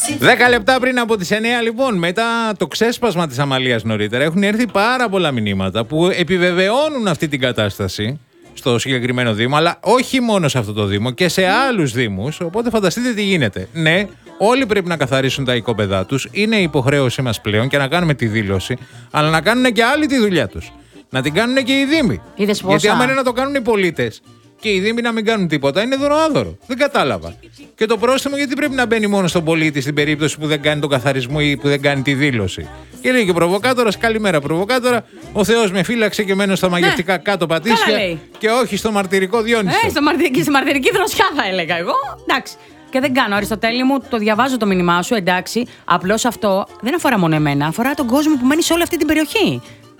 10 λεπτά πριν από τις 9, λοιπόν, μετά το ξέσπασμα της Αμαλίας νωρίτερα, έχουν έρθει πάρα πολλά μηνύματα που επιβεβαιώνουν αυτή την κατάσταση στο συγκεκριμένο Δήμο, αλλά όχι μόνο σε αυτό το Δήμο και σε άλλους Δήμους. Οπότε φανταστείτε τι γίνεται. Ναι, όλοι πρέπει να καθαρίσουν τα οικόπεδά τους. Είναι υποχρέωσή μας πλέον και να κάνουμε τη δήλωση, αλλά να κάνουν και άλλοι τη δουλειά τους. Να την κάνουν και οι Δήμοι. Γιατί άμα είναι να το κάνουν οι πολίτες και οι Δήμοι να μην κάνουν τίποτα, είναι δωροάδωρο. Δεν κατάλαβα. Και το πρόστιμο γιατί πρέπει να μπαίνει μόνο στον πολίτη στην περίπτωση που δεν κάνει τον καθαρισμό ή που δεν κάνει τη δήλωση. Και λέει και ο προβοκάτορας, καλημέρα προβοκάτορα. Ο Θεός με φύλαξε και μένω στα μαγευτικά κάτω πατήσια και όχι στο μαρτυρικό Διόνυσο. Και στη μαρτυρική δροσιά θα έλεγα εγώ. Εντάξει. Και δεν κάνω, Αριστοτέλη μου, το διαβάζω το μήνυμά σου, εντάξει. Απλώς αυτό δεν αφορά μόνο εμένα, αφορά τον κόσμο που μένει σε όλη αυτή την περιοχή.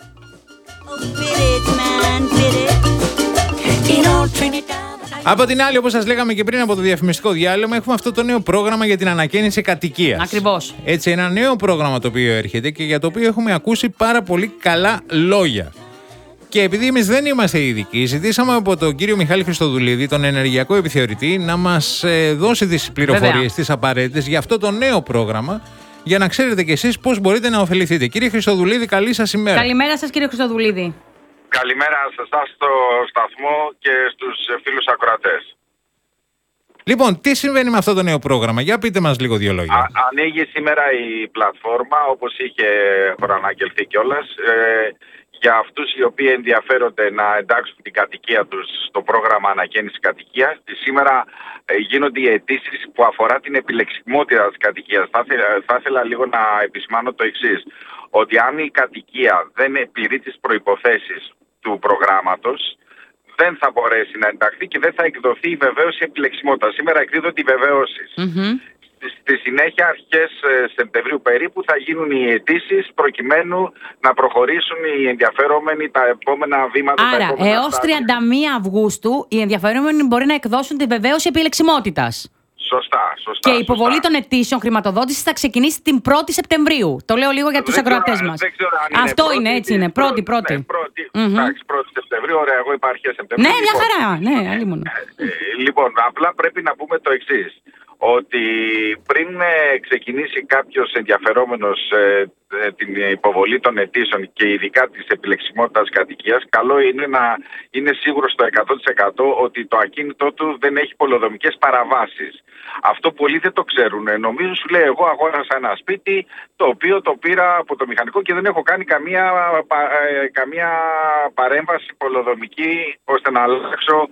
Από την άλλη, όπως σας λέγαμε και πριν από το διαφημιστικό διάλειμμα, έχουμε αυτό το νέο πρόγραμμα για την ανακαίνιση κατοικίας. Ακριβώς. Έτσι, ένα νέο πρόγραμμα το οποίο έρχεται και για το οποίο έχουμε ακούσει πάρα πολύ καλά λόγια. Και επειδή εμείς δεν είμαστε ειδικοί, ζητήσαμε από τον κύριο Μιχάλη Χριστοδουλίδη, τον ενεργειακό επιθεωρητή, να μας δώσει τις πληροφορίες, τις απαραίτητες για αυτό το νέο πρόγραμμα, για να ξέρετε κι εσείς πώς μπορείτε να ωφεληθείτε. Κύριε Χριστοδουλίδη, καλή σας ημέρα. Καλημέρα σας, κύριε Χριστοδουλίδη. Καλημέρα σε εσάς στο σταθμό και στους φίλους ακροατές. Λοιπόν, τι συμβαίνει με αυτό το νέο πρόγραμμα, για πείτε μας λίγο δύο λόγια. Ανοίγει σήμερα η πλατφόρμα, όπως είχε προαναγγελθεί κιόλας, για αυτούς οι οποίοι ενδιαφέρονται να εντάξουν την κατοικία τους στο πρόγραμμα ανακαίνισης κατοικίας. Σήμερα γίνονται οι αιτήσεις που αφορά την επιλεξιμότητα της κατοικίας. Θα ήθελα λίγο να επισημάνω το εξής, ότι αν η κατοικία δεν πληρεί τις προϋποθέσεις του προγράμματος, δεν θα μπορέσει να ενταχθεί και δεν θα εκδοθεί η βεβαίωση επιλεξιμότητα. Σήμερα εκδίδονται οι βεβαίωσεις. Στη συνέχεια, αρχές Σεπτεμβρίου περίπου, θα γίνουν οι αιτήσεις προκειμένου να προχωρήσουν οι ενδιαφερόμενοι τα επόμενα βήματα. Άρα, έως 31 Αυγούστου οι ενδιαφερόμενοι μπορεί να εκδώσουν τη βεβαίωση επιλεξιμότητας. Σωστά. Και η υποβολή των αιτήσεων χρηματοδότησης θα ξεκινήσει την 1η Σεπτεμβρίου. Το λέω λίγο για τους ακροατές μας. Αυτό είναι, έτσι είναι. Πρώτη. Εντάξει, 1η Σεπτεμβρίου, ωραία, εγώ είπα αρχές Σεπτεμβρίου. Ναι, μια χαρά. Ναι, αλλήμον. Λοιπόν, απλά πρέπει να πούμε το εξής, ότι πριν ξεκινήσει κάποιος ενδιαφερόμενος την υποβολή των αιτήσεων και ειδικά της επιλεξιμότητας κατοικίας, καλό είναι να είναι σίγουρο στο 100% ότι το ακίνητό του δεν έχει πολεοδομικές παραβάσεις. Αυτό πολλοί δεν το ξέρουν. Νομίζω, σου λέει, εγώ αγόρασα ένα σπίτι το οποίο το πήρα από το μηχανικό και δεν έχω κάνει καμία παρέμβαση πολεοδομική ώστε να αλλάξω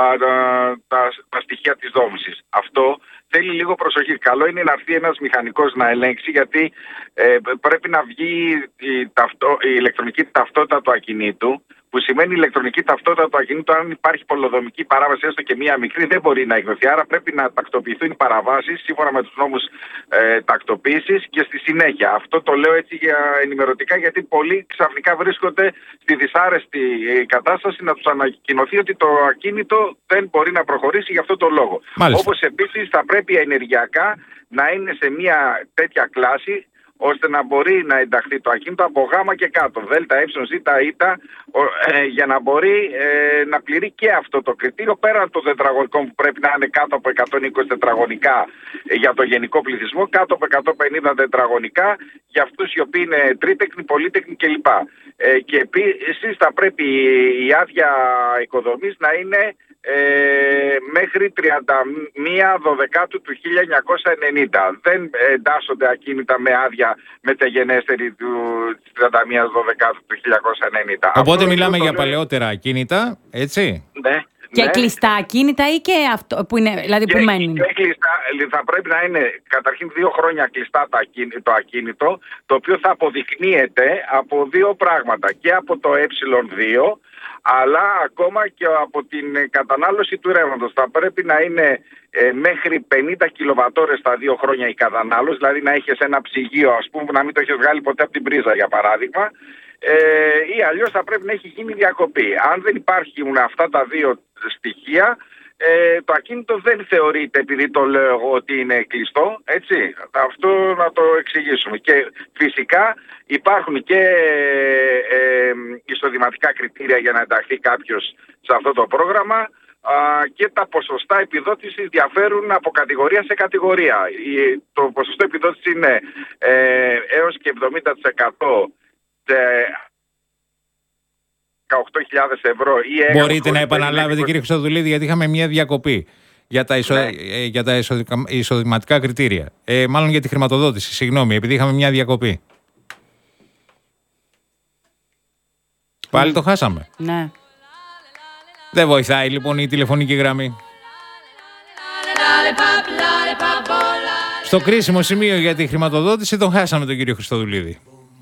τα στοιχεία της δόμησης. Αυτό θέλει λίγο προσοχή. Καλό είναι να έρθει ένας μηχανικός να ελέγξει, γιατί πρέπει να βγει η ηλεκτρονική ταυτότητα του ακινήτου, που σημαίνει η ηλεκτρονική ταυτότητα του ακινήτου, αν υπάρχει πολεοδομική παράβαση, έστω και μία μικρή, δεν μπορεί να εκδοθεί. Άρα πρέπει να τακτοποιηθούν οι παραβάσεις σύμφωνα με τους νόμους τακτοποίησης και στη συνέχεια. Αυτό το λέω έτσι ενημερωτικά, γιατί πολλοί ξαφνικά βρίσκονται στη δυσάρεστη κατάσταση να τους ανακοινωθεί ότι το ακίνητο δεν μπορεί να προχωρήσει για αυτό το λόγο. Όπως επίσης θα πρέπει ενεργειακά να είναι σε μία τέτοια κλάση, ώστε να μπορεί να ενταχθεί το ακίνητο από γάμα και κάτω, δέλτα, έψον, ζήτα, ήτα, για να μπορεί να πληρεί και αυτό το κριτήριο, πέραν των τετραγωνικών που πρέπει να είναι κάτω από 120 τετραγωνικά για το γενικό πληθυσμό, κάτω από 150 τετραγωνικά για αυτούς οι οποίοι είναι τρίτεκνοι, πολύτεκνοι κλπ. Και επίσης θα πρέπει η άδεια οικοδομής να είναι μέχρι 31 Δωδεκάτου του 1990. Δεν εντάσσονται ακίνητα με άδεια μεταγενέστερη του 31 Δωδεκάτου του 1990. Οπότε μιλάμε για παλαιότερα ακίνητα, έτσι? Ναι. Και κλειστά ακίνητα ή και αυτό που είναι, δηλαδή που μένουν? Και κλειστά, θα πρέπει να είναι καταρχήν 2 χρόνια κλειστά το ακίνητο, το οποίο θα αποδεικνύεται από 2 πράγματα, και από το ε2, αλλά ακόμα και από την κατανάλωση του ρεύματος. Θα πρέπει να είναι μέχρι 50 κιλοβατόρες τα 2 χρόνια η κατανάλωση, δηλαδή να έχεις ένα ψυγείο, ας πούμε, να μην το έχεις βγάλει ποτέ από την πρίζα, για παράδειγμα, ή αλλιώς θα πρέπει να έχει γίνει διακοπή. Αν δεν υπάρχουν αυτά τα 2 στοιχεία, το ακίνητο δεν θεωρείται, επειδή το λέω εγώ, ότι είναι κλειστό, έτσι. Αυτό να το εξηγήσουμε. Και φυσικά υπάρχουν και εισοδηματικά κριτήρια για να ενταχθεί κάποιος σε αυτό το πρόγραμμα. και τα ποσοστά επιδότησης διαφέρουν από κατηγορία σε κατηγορία. Το ποσοστό επιδότησης είναι έως και 70% σε 18.000 ευρώ ή Μπορείτε να επαναλάβετε, κύριε Χριστοδουλίδη, γιατί είχαμε μια διακοπή για τα εισοδηματικά κριτήρια. Μάλλον για τη χρηματοδότηση, συγγνώμη, επειδή είχαμε μια διακοπή. Πάλι το χάσαμε. Ναι. Δεν βοηθάει λοιπόν η τηλεφωνική γραμμή. Στο κρίσιμο σημείο για τη χρηματοδότηση τον χάσαμε τον κύριο Χριστοδουλίδη.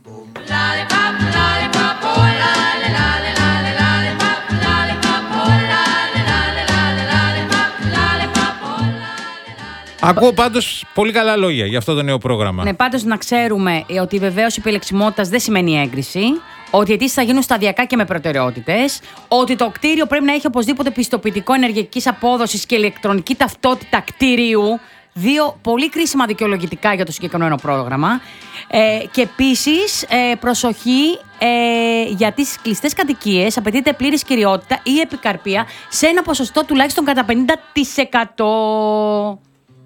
Ακούω πάντως πολύ καλά λόγια για αυτό το νέο πρόγραμμα. Ναι, πάντως να ξέρουμε ότι βεβαίως η επιλεξιμότητας δεν σημαίνει έγκριση, ότι οι αιτήσεις θα γίνουν σταδιακά και με προτεραιότητες, ότι το κτίριο πρέπει να έχει οπωσδήποτε πιστοποιητικό ενεργειακής απόδοσης και ηλεκτρονική ταυτότητα κτίριου. Δύο πολύ κρίσιμα δικαιολογητικά για το συγκεκριμένο πρόγραμμα. Και επίσης, προσοχή, για τις κλειστές κατοικίες απαιτείται πλήρης κυριότητα ή επικαρπία σε ένα ποσοστό τουλάχιστον κατά 50%.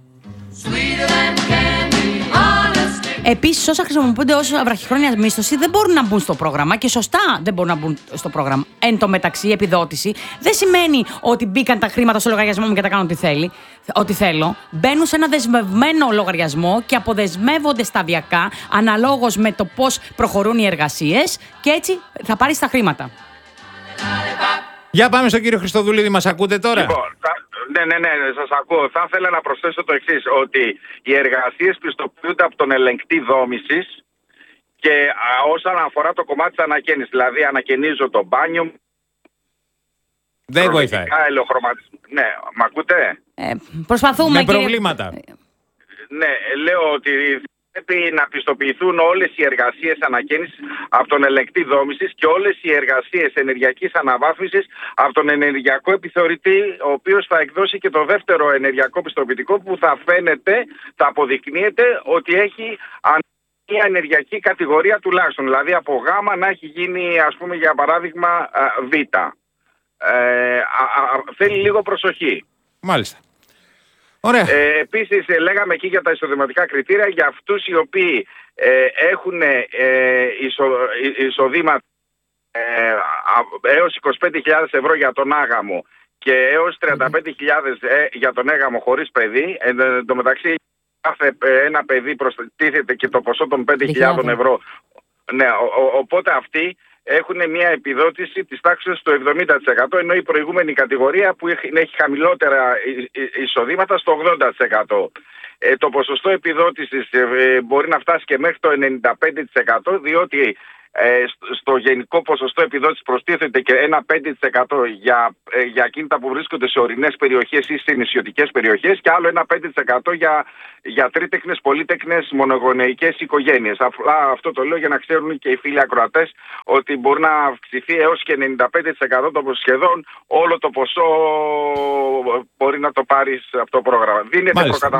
Επίσης, όσα χρησιμοποιούνται ως βραχυχρόνια μίσθωση δεν μπορούν να μπουν στο πρόγραμμα και σωστά δεν μπορούν να μπουν στο πρόγραμμα. Εν τω μεταξύ, η επιδότηση δεν σημαίνει ότι μπήκαν τα χρήματα στο λογαριασμό μου και τα κάνω ό,τι θέλω. Μπαίνουν σε ένα δεσμευμένο λογαριασμό και αποδεσμεύονται σταδιακά αναλόγως με το πώς προχωρούν οι εργασίες και έτσι θα πάρεις τα χρήματα. Για πάμε στον κύριο Χριστοδουλίδη, μας ακούτε τώρα? Ναι, σας ακούω. Θα ήθελα να προσθέσω το εξής, ότι οι εργασίες πιστοποιούνται από τον ελεγκτή δόμησης και όσον αφορά το κομμάτι της ανακαίνησης, δηλαδή ανακαινίζω το μπάνιο. Δεν βοηθάει. Ναι, μ' ακούτε? Προσπαθούμε. Με προβλήματα. Ναι, λέω ότι πρέπει να πιστοποιηθούν όλες οι εργασίες ανακαίνησης από τον ελεγκτή δόμησης και όλες οι εργασίες ενεργειακής αναβάθμισης από τον ενεργειακό επιθεωρητή, ο οποίος θα εκδώσει και το δεύτερο ενεργειακό πιστοποιητικό που θα φαίνεται, θα αποδεικνύεται ότι έχει μια ενεργειακή κατηγορία τουλάχιστον. Δηλαδή από Γ να έχει γίνει, ας πούμε, για παράδειγμα Β. Θέλει λίγο προσοχή. Μάλιστα. Ωραία. Επίσης, λέγαμε εκεί για τα εισοδηματικά κριτήρια για αυτούς οι οποίοι έχουν εισοδήματα έως 25.000 ευρώ για τον άγαμο και έως 35.000 για τον έγαμο χωρίς παιδί. Εν τω μεταξύ, κάθε ένα παιδί προστίθεται και το ποσό των 5.000 ευρώ. Ναι, οπότε αυτοί έχουν μια επιδότηση της τάξης του 70%, ενώ η προηγούμενη κατηγορία που έχει χαμηλότερα εισοδήματα στο 80%. Το ποσοστό επιδότησης μπορεί να φτάσει και μέχρι το 95%, διότι στο γενικό ποσοστό επιδότησης προστίθεται και ένα 5% για ακίνητα που βρίσκονται σε ορεινές περιοχές ή σε νησιωτικές περιοχές και άλλο ένα 5% για τρίτεκνες, πολύτεκνες, μονογονεϊκές οικογένειες. Αυτό το λέω για να ξέρουν και οι φίλοι ακροατές ότι μπορεί να αυξηθεί έως και 95% το σχεδόν όλο το ποσό μπορεί να το πάρεις από το πρόγραμμα. Δίνεται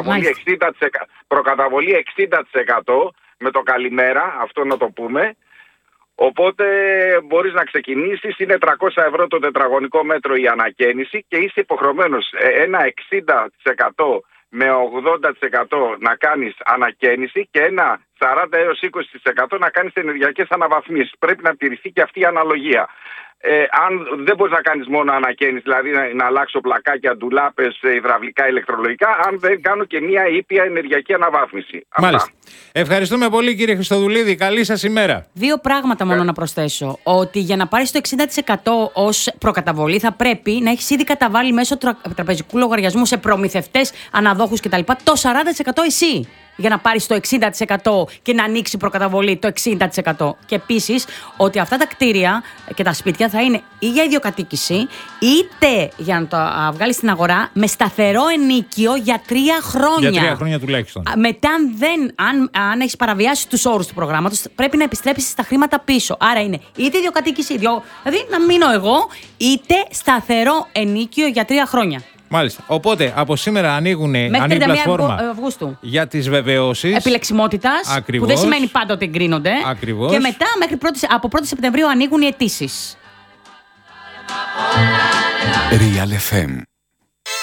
προκαταβολή 60% με το καλημέρα, αυτό να το πούμε. Οπότε μπορείς να ξεκινήσεις, είναι 300 ευρώ το τετραγωνικό μέτρο η ανακαίνιση και είσαι υποχρεωμένος ένα 60% με 80% να κάνεις ανακαίνιση και ένα 40 έως 20% να κάνεις ενεργειακές αναβαθμίσεις. Πρέπει να τηρηθεί και αυτή η αναλογία. Αν δεν μπορείς να κάνεις μόνο ανακαίνιση, δηλαδή να αλλάξω πλακάκια, ντουλάπες, υδραυλικά, ηλεκτρολογικά, αν δεν κάνω και μια ήπια ενεργειακή αναβάθμιση. Μάλιστα. Ευχαριστούμε πολύ, κύριε Χριστοδουλίδη. Καλή σας ημέρα. Δύο πράγματα μόνο να προσθέσω. Ότι για να πάρεις το 60% ως προκαταβολή θα πρέπει να έχεις ήδη καταβάλει μέσω τραπεζικού λογαριασμού σε προμηθευτές, αναδόχους κτλ. Το 40% εσύ. Για να πάρεις το 60% και να ανοίξει προκαταβολή το 60%. Και επίσης ότι αυτά τα κτίρια και τα σπίτια θα είναι ή για ιδιοκατοίκηση, είτε για να το βγάλεις στην αγορά με σταθερό ενίκιο για 3 χρόνια. Για 3 χρόνια τουλάχιστον. Μετά, αν έχεις παραβιάσει τους όρους του προγράμματος, πρέπει να επιστρέψεις τα χρήματα πίσω. Άρα είναι είτε ιδιοκατοίκηση, δηλαδή να μείνω εγώ, είτε σταθερό ενίκιο για 3 χρόνια. Μάλιστα. Οπότε από σήμερα ανοίγει πλατφόρμα για τις βεβαιώσεις επιλεξιμότητας, που δεν σημαίνει πάντα ότι εγκρίνονται. Ακριβώς. Και μετά από 1η Σεπτεμβρίου ανοίγουν οι αιτήσεις. Real FM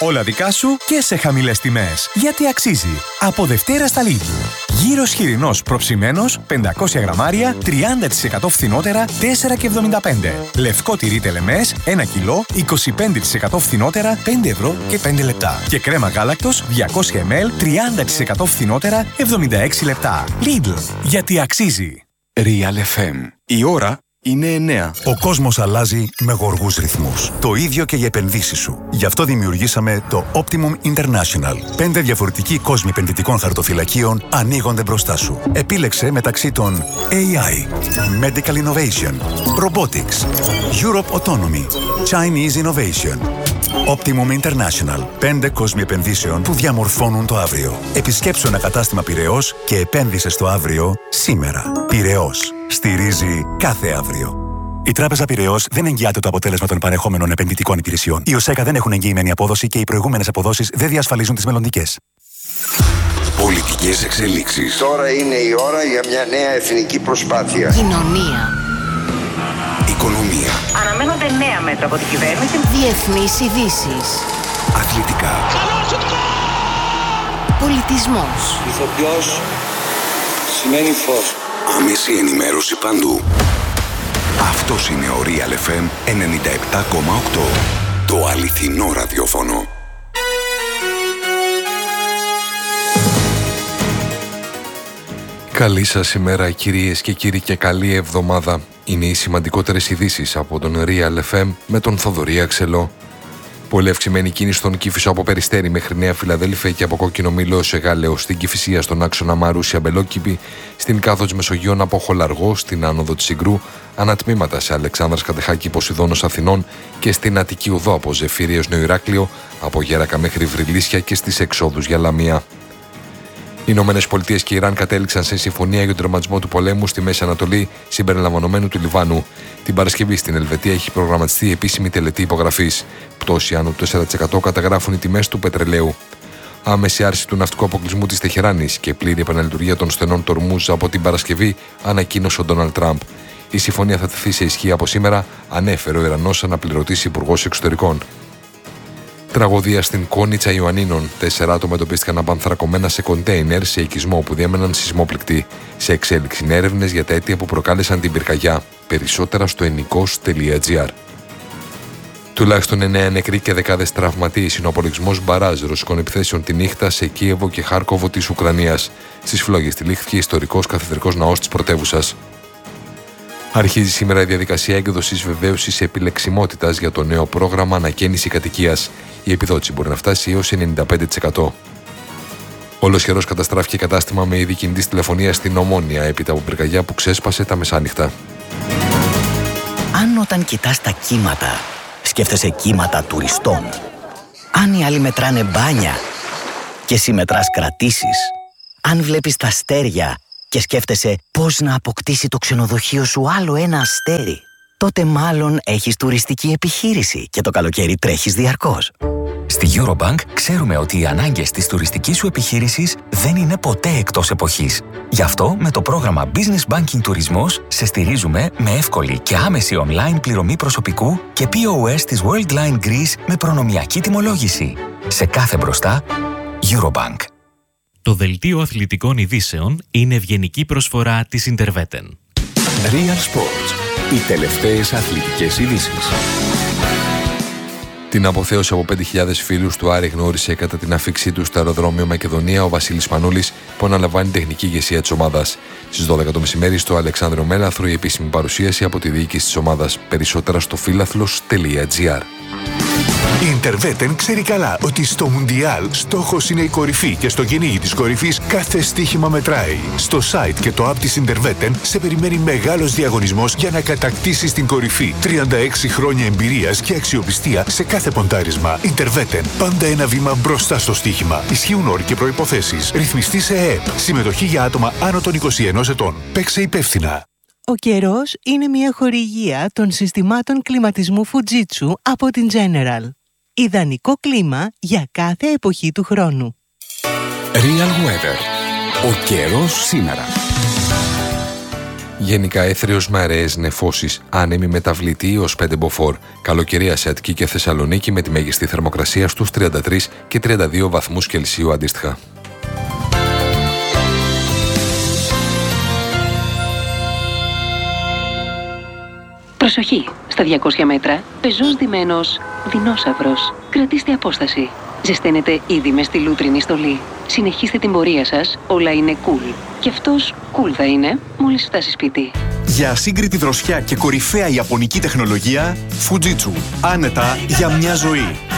Όλα δικά σου και σε χαμηλές τιμές. Γιατί αξίζει. Από Δευτέρα στα Lidl. Γύρος χοιρινός προψημένος, 500 γραμμάρια, 30% φθηνότερα, 4,75. Λευκό τυρί τελεμές, 1 κιλό, 25% φθηνότερα, 5 ευρώ και 5 λεπτά. Και κρέμα γάλακτος, 200 ml, 30% φθηνότερα, 76 λεπτά. Lidl. Γιατί αξίζει. Real FM. Η ώρα είναι 9. Ο κόσμος αλλάζει με γοργούς ρυθμούς. Το ίδιο και οι επενδύσεις σου. Γι' αυτό δημιουργήσαμε το Optimum International. 5 διαφορετικοί κόσμοι επενδυτικών χαρτοφυλακίων ανοίγονται μπροστά σου. Επίλεξε μεταξύ των AI, Medical Innovation, Robotics, Europe Autonomy, Chinese Innovation. Optimum International. 5 κόσμοι επενδύσεων που διαμορφώνουν το αύριο. Επισκέψου ένα κατάστημα Πειραιώς και επένδυσε στο αύριο σήμερα. Πειραιώς. Στηρίζει κάθε αύριο. Η Τράπεζα Πειραιώς δεν εγγυάται το αποτέλεσμα των παρεχόμενων επενδυτικών υπηρεσιών. Οι ΟΣΕΚΑ δεν έχουν εγγυημένη απόδοση και οι προηγούμενες αποδόσεις δεν διασφαλίζουν τις μελλοντικές. Πολιτικές εξελίξεις. Τώρα είναι η ώρα για μια νέα εθνική προσπάθεια. Κοινωνία. Οικονομία. Αναμένονται νέα μέτρα από την κυβέρνηση. Διεθνείς ειδήσεις. Αθλητικά. Πολιτισμός. Ηθοποιός σημαίνει φως. Άμεση ενημέρωση παντού. Αυτός είναι ο Real FM 97,8. Το αληθινό ραδιόφωνο. Καλή σας ημέρα κυρίες και κύριοι και καλή εβδομάδα. Είναι οι σημαντικότερες ειδήσεις από τον Real FM με τον Θοδωρή Αξελό. Πολύ αυξημένη κίνηση στον Κήφισο από Περιστέρι μέχρι Νέα Φιλαδέλφια και από Κόκκινο Μήλο έως Εγάλεο, στην Κηφισία στον άξονα Μαρούσια Μπελόκηπη, στην Κάθοδος Μεσογείων από Χολαργό, στην άνοδο της Συγκρού, ανατμήματα σε Αλεξάνδρας Κατεχάκη Ποσειδώνος Αθηνών και στην Αττική Οδό από Ζεφύρι έως Νεοηράκλειο, από Γέρακα μέχρι Βρυλίσια και στις εξόδους για Λαμία. Οι Ηνωμένες Πολιτείες και η Ιράν κατέληξαν σε συμφωνία για τον τερματισμό του πολέμου στη Μέση Ανατολή, συμπεριλαμβανομένου του Λιβάνου. Την Παρασκευή στην Ελβετία έχει προγραμματιστεί επίσημη τελετή υπογραφής. Πτώση άνω του 4% καταγράφουν οι τιμές του πετρελαίου. Άμεση άρση του ναυτικού αποκλεισμού της Τεχεράνης και πλήρη επαναλειτουργία των στενών του Ορμούζ από την Παρασκευή, ανακοίνωσε ο Ντόναλντ Τραμπ. Η συμφωνία θα τεθεί σε ισχύ από σήμερα, ανέφερε ο Ιρανός αναπληρωτής υπουργός εξωτερικών. Τραγωδία στην Κόνιτσα Ιωαννίνων. 4 άτομα εντοπίστηκαν απανθρακωμένα σε κοντέινερ σε οικισμό που διέμεναν σεισμόπληκτοι. Σε εξέλιξη έρευνες για τα αίτια που προκάλεσαν την πυρκαγιά. Περισσότερα στο ενικός.gr. Τουλάχιστον 9 νεκροί και δεκάδες τραυματίες είναι ο απολογισμός μπαράζ ρωσικών επιθέσεων τη νύχτα σε Κίεβο και Χάρκοβο της Ουκρανίας. Στις φλόγες τυλίχθηκε ιστορικός καθεδρικός ναός της πρωτεύουσας. Αρχίζει σήμερα η διαδικασία έκδοσης βεβαίωσης επιλεξιμότητας για το νέο πρόγραμμα ανακαίνιση κατοικίας. Η επιδότηση μπορεί να φτάσει έως 95%. Ολοσχερός καταστράφηκε κατάστημα με είδη κινητής τηλεφωνίας στην Ομόνια έπειτα από πυρκαγιά που ξέσπασε τα μεσάνυχτα. Αν όταν κοιτάς τα κύματα, σκέφτεσαι κύματα τουριστών. Αν οι άλλοι μετράνε μπάνια και εσύ μετράς κρατήσεις. Αν βλέπεις τα αστέρια και σκέφτεσαι πώς να αποκτήσει το ξενοδοχείο σου άλλο ένα αστέρι, τότε μάλλον έχεις τουριστική επιχείρηση και το καλοκαίρι τρέχεις διαρκώς. Στη Eurobank ξέρουμε ότι οι ανάγκες της τουριστικής σου επιχείρησης δεν είναι ποτέ εκτός εποχής. Γι' αυτό με το πρόγραμμα Business Banking Τουρισμός σε στηρίζουμε με εύκολη και άμεση online πληρωμή προσωπικού και POS της Worldline Greece με προνομιακή τιμολόγηση. Σε κάθε μπροστά, Eurobank. Το δελτίο αθλητικών ειδήσεων είναι ευγενική προσφορά της Interveten. Real Sports. Οι τελευταίες αθλητικές ειδήσεις. Την αποθέωση από 5.000 φίλους του Άρη γνώρισε κατά την αφήξή του στο αεροδρόμιο Μακεδονία ο Βασίλης Μανούλης, που αναλαμβάνει τεχνική ηγεσία της ομάδας. Στις 12 το μεσημέρι στο Αλεξάνδριο Μέλαθρο η επίσημη παρουσίαση από τη διοίκηση της ομάδας. Περισσότερα στο φίλαθλος.gr. Η Interveten ξέρει καλά ότι στο Μουντιάλ στόχος είναι η κορυφή και στο κυνήγι της κορυφής κάθε στοίχημα μετράει. Στο site και το app της Interveten σε περιμένει μεγάλος διαγωνισμός για να κατακτήσεις την κορυφή. 36 χρόνια εμπειρίας και αξιοπιστία σε κάθε ποντάρισμα. Interveten. Πάντα ένα βήμα μπροστά στο στοίχημα. Ισχύουν όροι και προϋποθέσεις. Ρυθμιστή σε ΕΕΠ. Συμμετοχή για άτομα άνω των 21 ετών. Παίξε υπεύθυνα. Ο καιρός είναι μια χορηγία των συστημάτων κλιματισμού Fujitsu από την General. Ιδανικό κλίμα για κάθε εποχή του χρόνου. Real Weather. Ο καιρός σήμερα. Γενικά έθριος με αραιές νεφώσεις, άνεμη μεταβλητή ως 5 μποφόρ. Καλοκαιρία σε Αττική και Θεσσαλονίκη με τη μέγιστη θερμοκρασία στους 33 και 32 βαθμούς Κελσίου αντίστοιχα. Προσοχή! Στα 200 μέτρα, πεζός ντυμένος δεινόσαυρος. Κρατήστε απόσταση. Ζεσταίνετε ήδη μες στη λούτρινη στολή. Συνεχίστε την πορεία σας, όλα είναι cool. Και αυτός cool θα είναι μόλις φτάσει σπίτι. Για ασύγκριτη δροσιά και κορυφαία ιαπωνική τεχνολογία, Fujitsu. Άνετα για μια ζωή.